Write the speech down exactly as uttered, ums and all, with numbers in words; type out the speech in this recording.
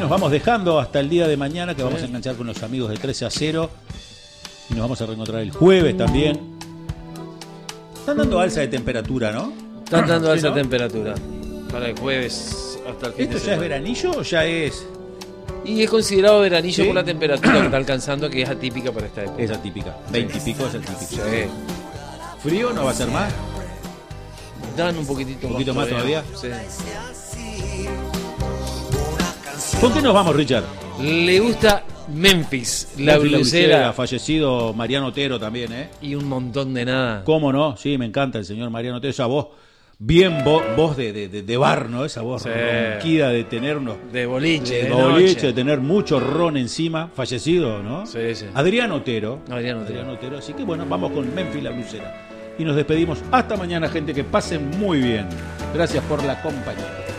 nos vamos dejando hasta el día de mañana, que vamos a enganchar con los amigos de trece a cero. Y nos vamos a reencontrar el jueves también. Están dando alza de temperatura, ¿no? Están dando ¿Sí, alza no? de temperatura. Para el jueves hasta el fin ¿Esto de ya es semana. veranillo o ya es...? Y es considerado veranillo ¿Sí? por la temperatura que está alcanzando, que es atípica para esta época. Es atípica. veinte y pico es atípico. Sí. ¿Frío no va a ser más? Dan un poquitito, ¿Un poquito más más todavía? Sí. ¿Con qué nos vamos, Richard? Le gusta Memphis, la Memphis, blusera fallecido Mariano Otero también, ¿eh? y un montón de nada. ¿Cómo no? Sí, me encanta el señor Mariano Otero. Esa voz, bien vo- voz de, de, de, de bar, ¿no? Esa voz Sí. ronquida de tener unos... De boliche, de de, boliche, noche. de tener mucho ron encima. Fallecido, ¿no? Sí, sí. Adrián Otero. Adrián Otero. Adrián Otero. Así que bueno, vamos con Memphis, la blusera. Y nos despedimos. Hasta mañana, gente. Que pasen muy bien. Gracias por la compañía.